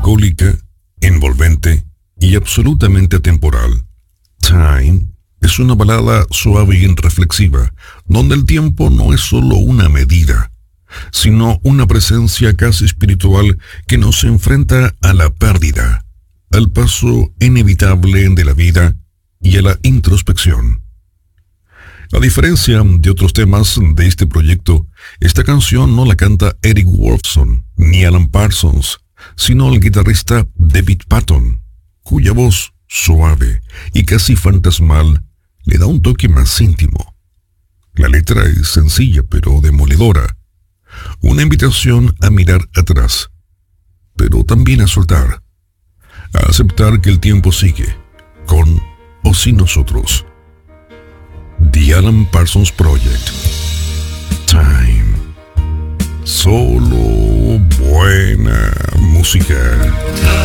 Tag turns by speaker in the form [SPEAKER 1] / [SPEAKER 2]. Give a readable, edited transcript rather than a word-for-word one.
[SPEAKER 1] melancólica, envolvente y absolutamente atemporal. Time es una balada suave y reflexiva, donde el tiempo no es solo una medida, sino una presencia casi espiritual que nos enfrenta a la pérdida, al paso inevitable de la vida y a la introspección. A diferencia de otros temas de este proyecto, esta canción no la canta Eric Woolfson ni Alan Parsons, sino el guitarrista David Paton, cuya voz suave y casi fantasmal le da un toque más íntimo. La letra es sencilla pero demoledora, una invitación a mirar atrás, pero también a soltar, a aceptar que el tiempo sigue, con o sin nosotros. The Alan Parsons Project. Time. Solo buena música.